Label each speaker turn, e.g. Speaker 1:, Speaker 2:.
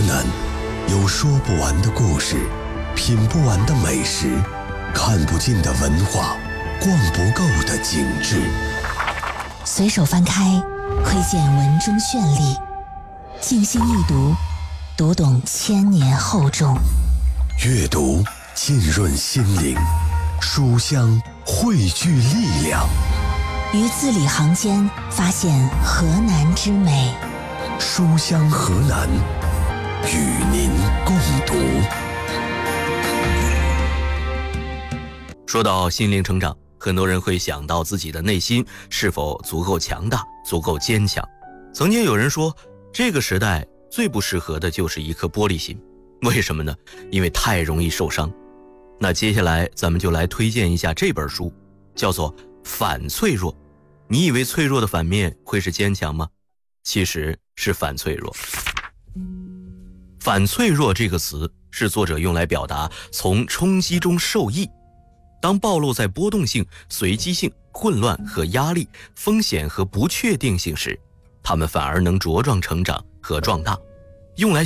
Speaker 1: 南，有说不完的故事，品不完的美食，看不尽的文化，逛不够的景致。
Speaker 2: 随手翻开，窥见文中绚丽；静心一读，读懂千年厚重。
Speaker 1: 阅读浸润心灵，书香汇聚力量。
Speaker 2: 于字里行间发现河南之美。
Speaker 1: 书香河南，与您共读。
Speaker 3: 说到心灵成长，很多人会想到自己的内心是否足够强大，足够坚强。曾经有人说，这个时代最不适合的就是一颗玻璃心。为什么呢？因为太容易受伤。那接下来咱们就来推荐一下这本书，叫做《反脆弱》。你以为脆弱的反面会是坚强吗？其实是反脆弱。反脆弱这个词是作者用来表达从冲击中受益。当暴露在波动性、随机性、混乱和压力、风险和不确定性时，他们反而能茁壮成长和壮大。用来